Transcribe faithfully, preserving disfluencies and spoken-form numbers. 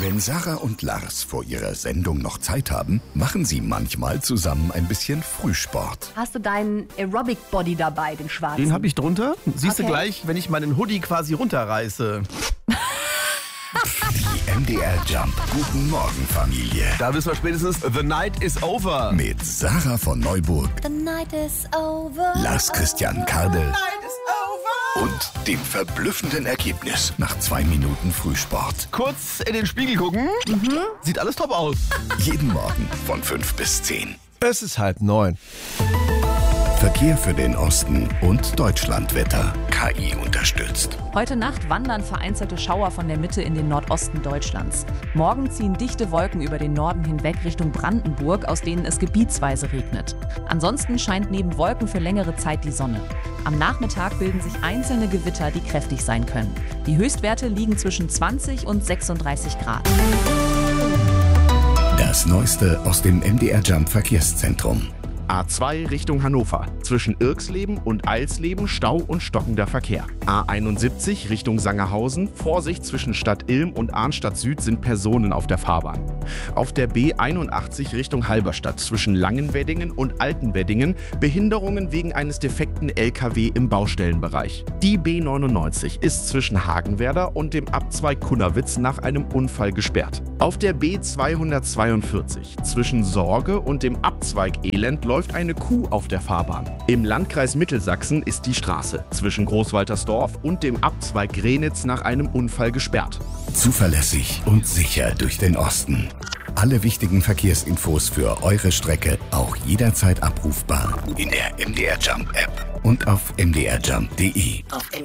Wenn Sarah und Lars vor ihrer Sendung noch Zeit haben, machen sie manchmal zusammen ein bisschen Frühsport. Hast du deinen Aerobic-Body dabei, den schwarzen? Den habe ich drunter. Siehst Okay. du gleich, wenn ich meinen Hoodie quasi runterreiße. Die M D R Jump Guten Morgen Familie. Da wissen wir spätestens, the night is over. Mit Sarah von Neuburg, The night is over. Lars Christian Kardel und dem verblüffenden Ergebnis nach zwei Minuten Frühsport. Kurz in den Spiegel gucken. Sieht alles top aus. Jeden Morgen von fünf bis zehn. Es ist halb neun. Verkehr für den Osten und Deutschlandwetter. K I unterstützt. Heute Nacht wandern vereinzelte Schauer von der Mitte in den Nordosten Deutschlands. Morgen ziehen dichte Wolken über den Norden hinweg Richtung Brandenburg, aus denen es gebietsweise regnet. Ansonsten scheint neben Wolken für längere Zeit die Sonne. Am Nachmittag bilden sich einzelne Gewitter, die kräftig sein können. Die Höchstwerte liegen zwischen zwanzig und sechsunddreißig Grad. Das Neueste aus dem M D R Jump Verkehrszentrum. A zwei Richtung Hannover. Zwischen Irksleben und Eilsleben Stau und stockender Verkehr. A einundsiebzig Richtung Sangerhausen. Vorsicht, zwischen Stadt Ilm und Arnstadt Süd sind Personen auf der Fahrbahn. Auf der B einundachtzig Richtung Halberstadt. Zwischen Langenweddingen und Altenweddingen Behinderungen wegen eines defekten L K W im Baustellenbereich. Die B neunundneunzig ist zwischen Hagenwerder und dem Abzweig Kunnawitz nach einem Unfall gesperrt. Auf der B zweihundertzweiundvierzig zwischen Sorge und dem Abzweig Elend läuft eine Kuh auf der Fahrbahn. Im Landkreis Mittelsachsen ist die Straße zwischen Großwaltersdorf und dem Abzweig Grenitz nach einem Unfall gesperrt. Zuverlässig und sicher durch den Osten. Alle wichtigen Verkehrsinfos für eure Strecke auch jederzeit abrufbar in der M D R Jump App und auf m d r jump punkt d e.